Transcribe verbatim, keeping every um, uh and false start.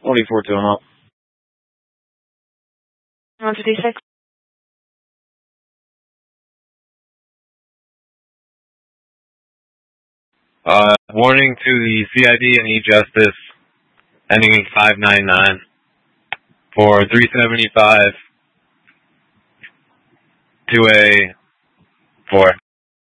twenty-four to them up. one fifty-six. Uh, warning to the C I D and E-Justice ending in five nine nine for three seventy-five to a four.